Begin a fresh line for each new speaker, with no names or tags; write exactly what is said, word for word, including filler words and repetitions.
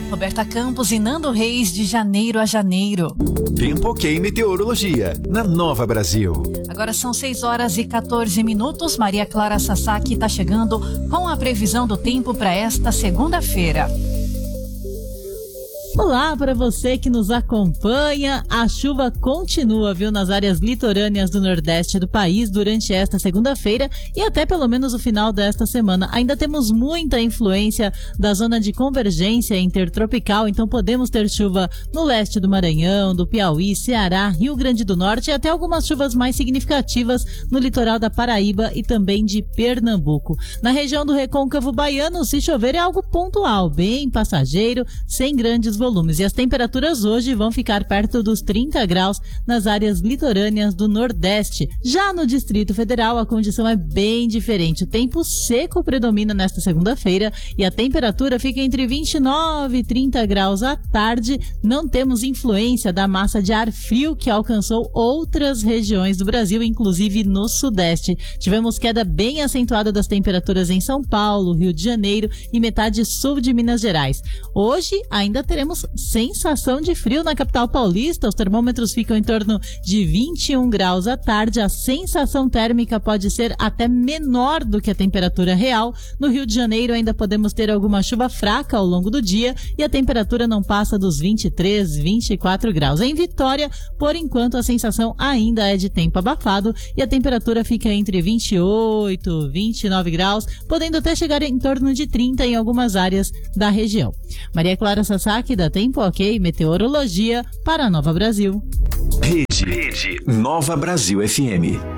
Roberta Campos e Nando Reis, de janeiro a janeiro.
Tempo Ok Meteorologia, na Nova Brasil.
Agora são seis horas e quatorze minutos. Maria Clara Sasaki está chegando com a previsão do tempo para esta segunda-feira.
Olá para você que nos acompanha. A chuva continua, viu, nas áreas litorâneas do Nordeste do país durante esta segunda-feira e até pelo menos o final desta semana. Ainda temos muita influência da zona de convergência intertropical, então podemos ter chuva no leste do Maranhão, do Piauí, Ceará, Rio Grande do Norte e até algumas chuvas mais significativas no litoral da Paraíba e também de Pernambuco. Na região do Recôncavo Baiano, se chover é algo pontual, bem passageiro, sem grandes volumes. Volumes. E as temperaturas hoje vão ficar perto dos trinta graus nas áreas litorâneas do Nordeste. Já no Distrito Federal, a condição é bem diferente. O tempo seco predomina nesta segunda-feira e a temperatura fica entre vinte e nove e trinta graus à tarde. Não temos influência da massa de ar frio que alcançou outras regiões do Brasil, inclusive no Sudeste. Tivemos queda bem acentuada das temperaturas em São Paulo, Rio de Janeiro e metade sul de Minas Gerais. Hoje ainda teremos sensação de frio na capital paulista. Os termômetros ficam em torno de vinte e um graus à tarde. A sensação térmica pode ser até menor do que a temperatura real. No Rio de Janeiro ainda podemos ter alguma chuva fraca ao longo do dia e a temperatura não passa dos vinte e três, vinte e quatro graus. Em Vitória, por enquanto, a sensação ainda é de tempo abafado e a temperatura fica entre vinte e oito, vinte e nove graus, podendo até chegar em torno de trinta em algumas áreas da região. Maria Clara Sasaki, da Tempo Ok Meteorologia, para a Nova Brasil.
Rede, Rede Nova Brasil F M.